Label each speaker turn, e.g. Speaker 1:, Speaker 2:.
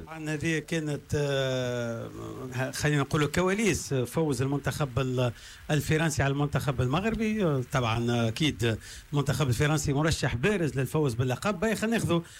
Speaker 1: طبعا هذه كانت خلينا نقولوا كواليس فوز المنتخب الفرنسي على المنتخب المغربي. طبعا اكيد المنتخب الفرنسي مرشح بارز للفوز باللقب. خلينا ناخذوا